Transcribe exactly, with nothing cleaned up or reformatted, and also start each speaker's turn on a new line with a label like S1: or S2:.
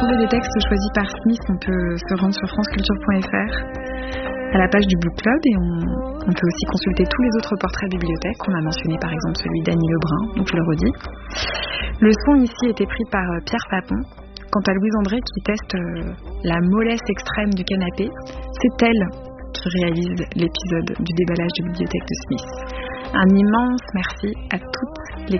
S1: retrouver des textes choisis par Smith, on peut se rendre sur franceculture point f r à la page du Book Club et on, on peut aussi consulter tous les autres portraits bibliothèques. On a mentionné par exemple celui d'Annie Lebrun, donc je le redis. Le son ici a été pris par Pierre Papon. Quant à Louise André qui teste la mollesse extrême du canapé, c'est elle qui réalise l'épisode du déballage de bibliothèque de Smith. Un immense merci à toutes les